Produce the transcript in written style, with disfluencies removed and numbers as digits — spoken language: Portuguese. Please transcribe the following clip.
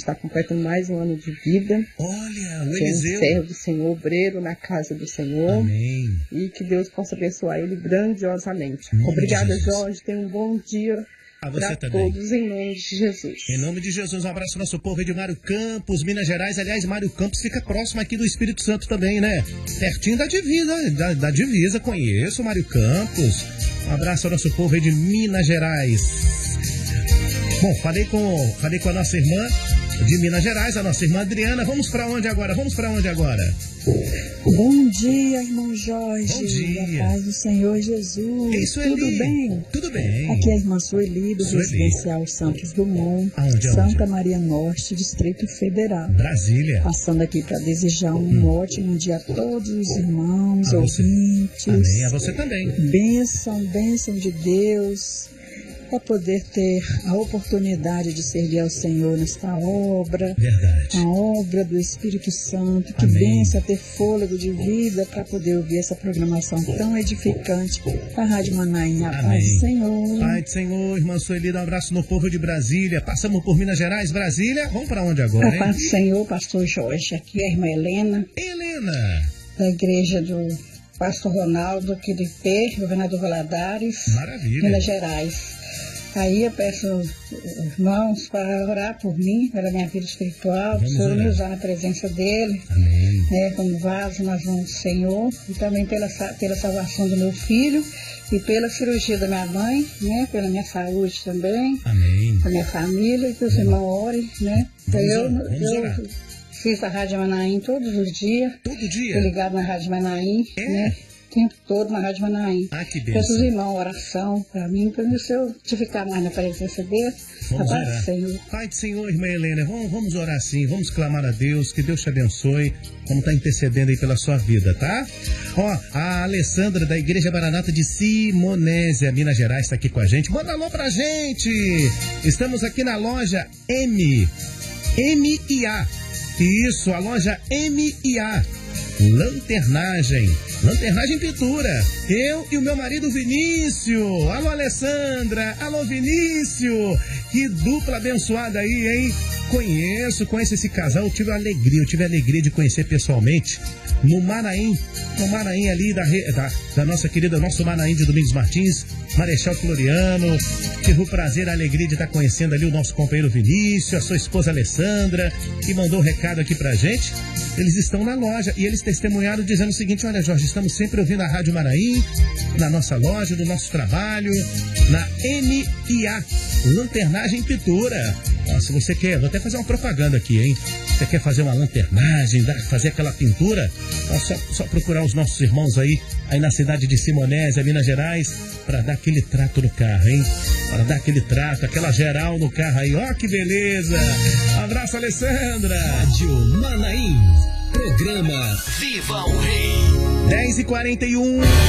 está completando mais um ano de vida. Olha, o Que é Eliseu. um servo do Senhor, obreiro na casa do Senhor. Amém. E que Deus possa abençoar ele grandiosamente. Em nome Obrigada, de Jesus. Jorge. Tenha um bom dia A você para também. todos, em nome de Jesus. Em nome de Jesus, um abraço ao nosso povo aí de Mário Campos, Minas Gerais. Aliás, Mário Campos fica próximo aqui do Espírito Santo também, né? Pertinho da divisa, da divisa. Conheço Mário Campos. Um abraço ao nosso povo aí de Minas Gerais. Bom, falei com a nossa irmã de Minas Gerais, a nossa irmã Adriana. Vamos para onde agora? Bom dia, irmão Jorge. Bom dia. A paz do Senhor Jesus. Isso, Tudo Eli. bem? Tudo bem. Aqui é a irmã Sueli, do Sueli. Residencial Santos Dumont, Aonde? Santa Maria Norte, Distrito Federal. Brasília. Passando aqui para desejar um ótimo dia a todos os irmãos, A você. ouvintes. Amém. A você também. Bênção de Deus, para poder ter a oportunidade de servir ao Senhor nesta obra. Verdade. A obra do Espírito Santo, que Amém. benção ter fôlego de vida para poder ouvir essa programação tão edificante da Rádio Manaim. A paz Amém. do Senhor. Pai do Senhor, irmã Sueli, dá um abraço no povo de Brasília. Passamos por Minas Gerais, Brasília. Vamos para onde agora, A hein? paz do Senhor, pastor Jorge. Aqui é a irmã Helena, Helena. da igreja do pastor Ronaldo, aqui do IP, governador Valadares, Maravilha. Minas Gerais. Aí eu peço aos irmãos para orar por mim, pela minha vida espiritual, para o Vamos Senhor me orar. usar na presença dele. Amém. Como vaso nas mãos do Senhor, e também pela salvação do meu filho e pela cirurgia da minha mãe, né, pela minha saúde também, Amém. da minha família, e que os irmãos orem, né. Vamos orar. Eu fiz a Rádio Manaim todos os dias, Todo tô dia. ligado na Rádio Manaim, É? né, o tempo todo na Rádio Manaim. Ah, que Peço os bênção. irmãos oração para mim, para se eu te ficar mais na presença dele, a Vamos paz do orar. Senhor. Pai do Senhor, irmã Helena, vamos orar sim, vamos clamar a Deus, que Deus te abençoe, como está intercedendo aí pela sua vida, tá? Ó, a Alessandra da Igreja Maranata de Simonésia, Minas Gerais, está aqui com a gente. Manda alô pra gente! Estamos aqui na loja M&A. Isso, a loja M&A. Lanternagem Pintura. Eu e o meu marido Vinícius. Alô, Alessandra. Alô, Vinícius. Que dupla abençoada aí, hein? Conheço esse casal. Eu tive a alegria de conhecer pessoalmente no Manaim ali da nossa querida, nosso Manaim de Domingos Martins, Marechal Floriano. Tive o prazer, a alegria de estar conhecendo ali o nosso companheiro Vinícius, a sua esposa Alessandra, que mandou um recado aqui pra gente. Eles estão na loja e eles testemunharam dizendo o seguinte: olha, Jorge, estamos sempre ouvindo a Rádio Manaim, na nossa loja, no nosso trabalho, na M&A, Lanternagem Pintura. Ó, se você quer, vou até fazer uma propaganda aqui, hein? Você quer fazer uma lanternagem, fazer aquela pintura? Ó, só procurar os nossos irmãos aí na cidade de Simonésia, Minas Gerais, para dar aquele trato no carro, hein? Para dar aquele trato, aquela geral no carro aí. Ó, que beleza! Um abraço, Alessandra! Rádio Manaim. Programa Viva o Rei. 10h41.